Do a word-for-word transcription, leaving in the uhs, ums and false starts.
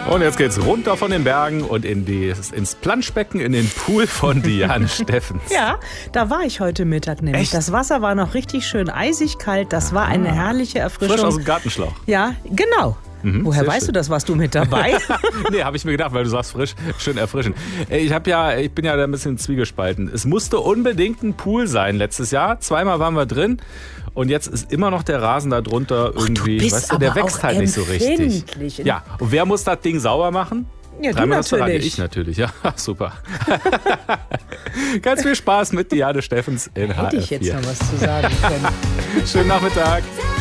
Und jetzt geht's runter von den Bergen und in die, ins Planschbecken, in den Pool von Diane Steffens. Ja, da war ich heute Mittag nämlich. Echt? Das Wasser war noch richtig schön eisig kalt. Das war eine herrliche Erfrischung. Frisch aus dem Gartenschlauch. Ja, genau. Mhm, Woher sehr weißt schön. du das? Warst du mit dabei? Nee, habe ich mir gedacht, weil du sagst frisch, schön erfrischend. Ich habe ja, ich bin ja da ein bisschen zwiegespalten. Es musste unbedingt ein Pool sein letztes Jahr. Zweimal waren wir drin und jetzt ist immer noch der Rasen da drunter irgendwie. du bist weißt du, der aber wächst auch halt nicht so richtig. empfindlich. Ja, und wer muss das Ding sauber machen? Ja, du Dreimal das Verrate. natürlich. Ich natürlich, ja, super. Ganz viel Spaß mit Diane Steffens in H R vier. Hätte ich jetzt noch was zu sagen können. Schönen Nachmittag.